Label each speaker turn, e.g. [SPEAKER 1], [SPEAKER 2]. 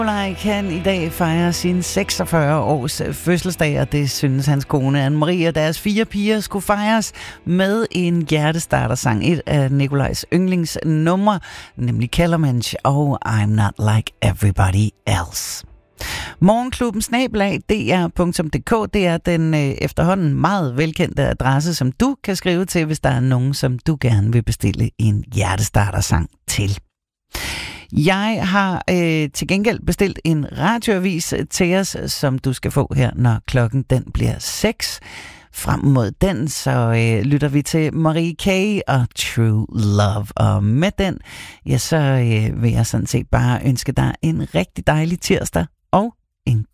[SPEAKER 1] Nikolaj kan i dag fejre sin 46 års fødselsdag, og det synes hans kone Anne-Marie og deres 4 piger skulle fejres med en hjertestartersang. Et af Nikolajs yndlingsnumre, nemlig Kellermensch og I'm Not Like Everybody Else. Morgenklubben @dr.dk, det er den efterhånden meget velkendte adresse, som du kan skrive til, hvis der er nogen, som du gerne vil bestille en hjertestartersang til. Jeg har til gengæld bestilt en radioavis til os, som du skal få her, når klokken den bliver 6. Frem mod den, så lytter vi til Marie K. og True Love. Og med den, ja, så vil jeg sådan set bare ønske dig en rigtig dejlig tirsdag og en